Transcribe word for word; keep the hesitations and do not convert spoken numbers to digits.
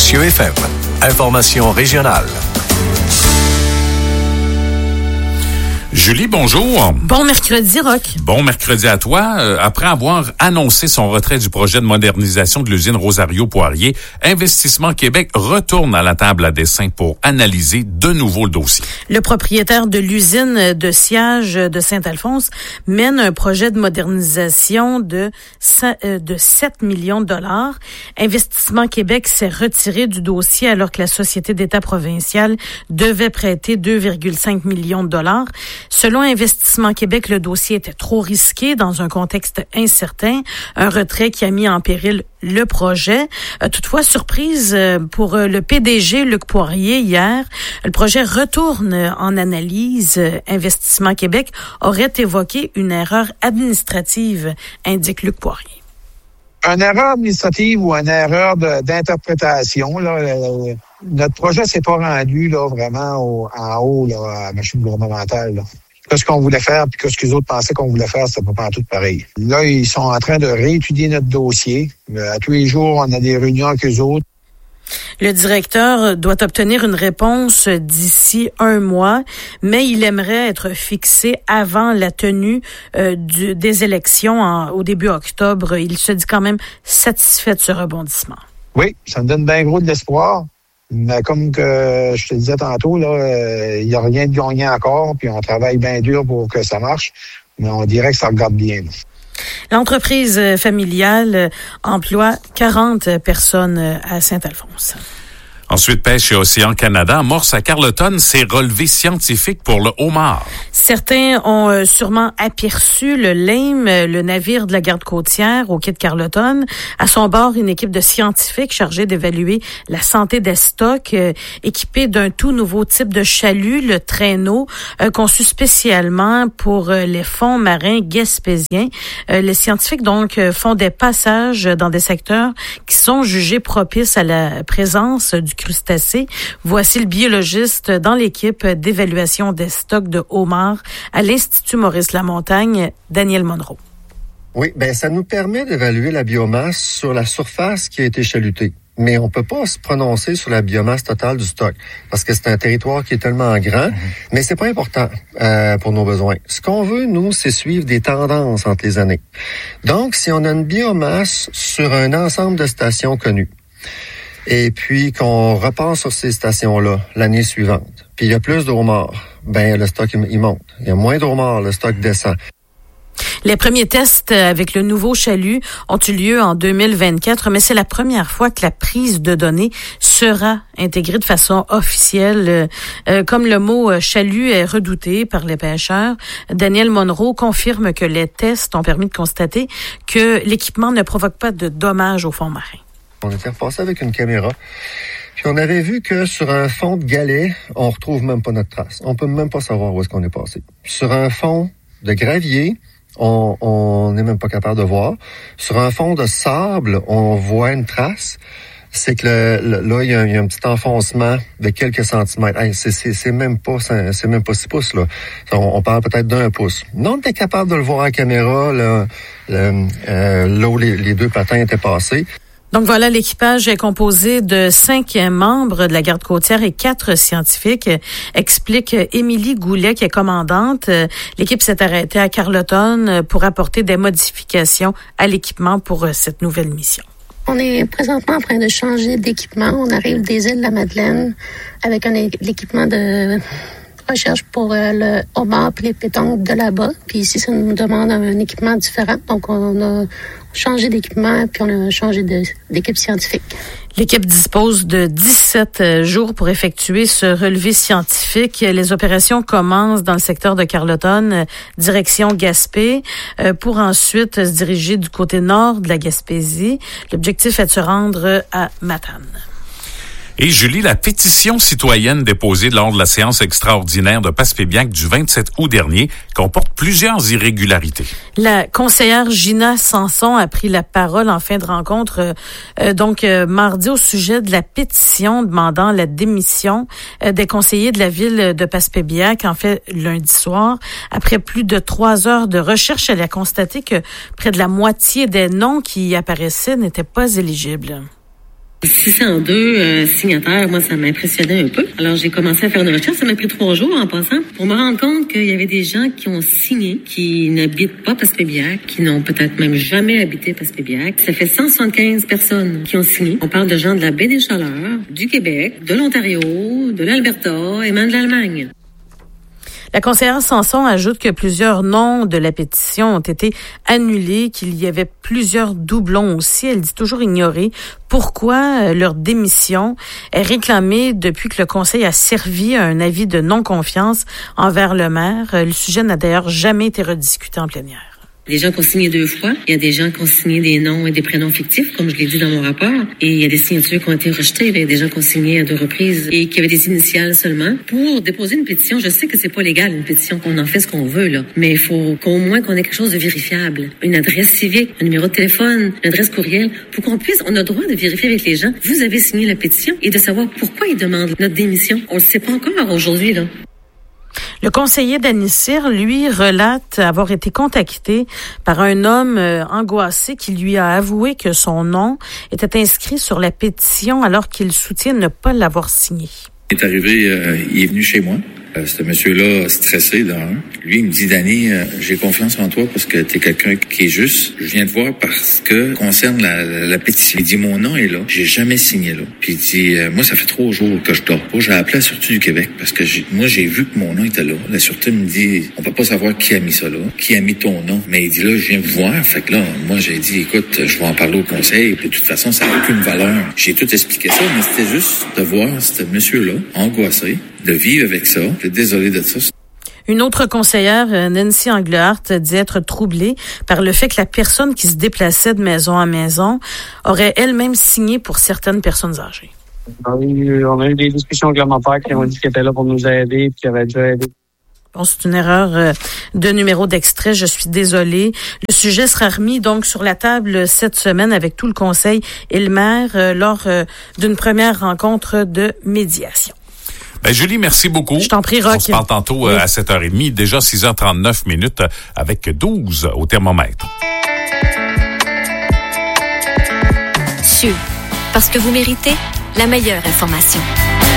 Monsieur F M. Information régionale. Julie, bonjour. Bon mercredi, Roch. Bon mercredi à toi. Euh, après avoir annoncé son retrait du projet de modernisation de l'usine Rosario-Poirier, Investissement Québec retourne à la table à dessin pour analyser de nouveau le dossier. Le propriétaire de l'usine de sciage de Saint-Alphonse mène un projet de modernisation de, de sept millions de dollars. Investissement Québec s'est retiré du dossier alors que la Société d'État provinciale devait prêter deux virgule cinq millions de dollars. Selon Investissement Québec, le dossier était trop risqué dans un contexte incertain, un retrait qui a mis en péril le projet. Euh, toutefois, surprise euh, pour euh, le P D G Luc Poirier hier, le projet retourne en analyse. Euh, Investissement Québec aurait évoqué une erreur administrative, indique Luc Poirier. Une erreur administrative ou une erreur de, d'interprétation, là, le, notre projet s'est pas rendu là vraiment au, en haut là, à la machine gouvernementale. Là. Ce qu'on voulait faire, puis que ce que les autres pensaient qu'on voulait faire, c'était pas tout pareil. Là, ils sont en train de réétudier notre dossier. À tous les jours, on a des réunions avec eux autres. Le directeur doit obtenir une réponse d'ici un mois, mais il aimerait être fixé avant la tenue euh, du, des élections en, au début octobre. Il se dit quand même satisfait de ce rebondissement. Oui, ça me donne bien gros de l'espoir. Mais comme que je te disais tantôt, là, il euh, n'y a rien de gagné encore, puis on travaille bien dur pour que ça marche, mais on dirait que ça regarde bien. Là. L'entreprise familiale emploie quarante personnes à Saint-Alphonse. Ensuite, Pêche et Océan Canada amorce à Carleton ses relevés scientifiques pour le homard. Certains ont sûrement aperçu le Lame, le navire de la garde côtière au quai de Carleton. À son bord, une équipe de scientifiques chargée d'évaluer la santé des stocks, euh, équipée d'un tout nouveau type de chalut, le traîneau, euh, conçu spécialement pour euh, les fonds marins gaspésiens. Euh, les scientifiques, donc, euh, font des passages dans des secteurs qui sont jugés propices à la présence du crustacés. Voici le biologiste dans l'équipe d'évaluation des stocks de homards à l'Institut Maurice Lamontagne, Daniel Monroe. Oui, ben ça nous permet d'évaluer la biomasse sur la surface qui a été chalutée. Mais on peut pas se prononcer sur la biomasse totale du stock parce que c'est un territoire qui est tellement grand, mmh. mais c'est pas important euh, pour nos besoins. Ce qu'on veut, nous, c'est suivre des tendances entre les années. Donc, si on a une biomasse sur un ensemble de stations connues, et puis qu'on repart sur ces stations-là l'année suivante, puis il y a plus de homards, ben le stock il monte. Il y a moins de homards, le stock descend. Les premiers tests avec le nouveau chalut ont eu lieu en deux mille vingt-quatre, mais c'est la première fois que la prise de données sera intégrée de façon officielle. Euh, comme le mot chalut est redouté par les pêcheurs, Daniel Monroe confirme que les tests ont permis de constater que l'équipement ne provoque pas de dommages au fond marin. On était repassé avec une caméra, puis on avait vu que sur un fond de galets, on retrouve même pas notre trace. On peut même pas savoir où est-ce qu'on est passé. Sur un fond de gravier, on on n'est même pas capable de voir. Sur un fond de sable, on voit une trace. C'est que le, le, là, il y, a, il y a un petit enfoncement de quelques centimètres. Hey, c'est, c'est, c'est même pas, c'est, c'est même pas six pouces là. On, on parle peut-être d'un pouce. Non, on était capable de le voir à la caméra, là, le, euh, là où les, les deux patins étaient passés. Donc voilà, l'équipage est composé de cinq membres de la garde côtière et quatre scientifiques, explique Émilie Goulet, qui est commandante. L'équipe s'est arrêtée à Carleton pour apporter des modifications à l'équipement pour cette nouvelle mission. On est présentement en train de changer d'équipement. On arrive des îles de la Madeleine avec un l'équipement de recherche pour le homard et les pétanques de là-bas. Puis ici, ça nous demande un équipement différent. Donc, on a changé d'équipement puis on a changé de, d'équipe scientifique. L'équipe dispose de dix-sept jours pour effectuer ce relevé scientifique. Les opérations commencent dans le secteur de Carleton, direction Gaspé, pour ensuite se diriger du côté nord de la Gaspésie. L'objectif est de se rendre à Matane. Et Julie, la pétition citoyenne déposée lors de la séance extraordinaire de Passepébiac du vingt-sept août dernier comporte plusieurs irrégularités. La conseillère Gina Sanson a pris la parole en fin de rencontre, euh, donc euh, mardi, au sujet de la pétition demandant la démission euh, des conseillers de la ville de Passepébiac, en fait lundi soir. Après plus de trois heures de recherche, elle a constaté que près de la moitié des noms qui y apparaissaient n'étaient pas éligibles. six cent deux euh, signataires, moi, ça m'impressionnait un peu. Alors, j'ai commencé à faire une recherche. Ça m'a pris trois jours en passant pour me rendre compte qu'il y avait des gens qui ont signé, qui n'habitent pas Passepébiac, qui n'ont peut-être même jamais habité Passepébiac. Ça fait cent soixante-quinze personnes qui ont signé. On parle de gens de la baie des Chaleurs, du Québec, de l'Ontario, de l'Alberta et même de l'Allemagne. La conseillère Sanson ajoute que plusieurs noms de la pétition ont été annulés, qu'il y avait plusieurs doublons aussi. Elle dit toujours ignorer pourquoi leur démission est réclamée depuis que le conseil a servi un avis de non-confiance envers le maire. Le sujet n'a d'ailleurs jamais été rediscuté en plénière. Des gens qui ont signé deux fois. Il y a des gens qui ont signé des noms et des prénoms fictifs, comme je l'ai dit dans mon rapport. Et il y a des signatures qui ont été rejetées. Il y a des gens qui ont signé à deux reprises et qui avaient des initiales seulement. Pour déposer une pétition, je sais que c'est pas légal, une pétition, qu'on en fait ce qu'on veut, là. Mais il faut qu'au moins qu'on ait quelque chose de vérifiable. Une adresse civique, un numéro de téléphone, une adresse courriel, pour qu'on puisse, on a le droit de vérifier avec les gens. Vous avez signé la pétition et de savoir pourquoi ils demandent notre démission. On le sait pas encore aujourd'hui, là. Le conseiller d'Annie Cyr, lui, relate avoir été contacté par un homme euh, angoissé qui lui a avoué que son nom était inscrit sur la pétition alors qu'il soutient ne pas l'avoir signé. Il est arrivé, euh, il est venu chez moi. Euh, ce monsieur-là stressé d'un. Lui, il me dit, Danny, euh, j'ai confiance en toi parce que t'es quelqu'un qui est juste. Je viens te voir parce que concerne la, la, la pétition. Il dit, mon nom est là. J'ai jamais signé là. Puis il dit, euh, moi, ça fait trois jours que je dors pas. J'ai appelé la Sûreté du Québec parce que j'ai, moi, j'ai vu que mon nom était là. La Sûreté me dit, on peut pas savoir qui a mis ça là, qui a mis ton nom. Mais il dit, là, je viens vous voir. Fait que là, moi, j'ai dit, écoute, je vais en parler au conseil. Puis de toute façon, ça n'a aucune valeur. J'ai tout expliqué ça, mais c'était juste de voir ce monsieur-là, angoissé, de vivre avec ça. Je suis désolé de ça. Une autre conseillère, Nancy Englehart, dit être troublée par le fait que la personne qui se déplaçait de maison en maison aurait elle-même signé pour certaines personnes âgées. On a eu, on a eu des discussions avec mon père qui ont dit qu'il était là pour nous aider et qui avait déjà aidé. Bon, c'est une erreur de numéro d'extrait. Je suis désolée. Le sujet sera remis donc sur la table cette semaine avec tout le conseil et le maire lors d'une première rencontre de médiation. Ben, Julie, merci beaucoup. Je t'en prie, Roch. On se parle tantôt oui. à sept heures trente. Déjà six heures trente-neuf minutes avec douze au thermomètre. S U, parce que vous méritez la meilleure information.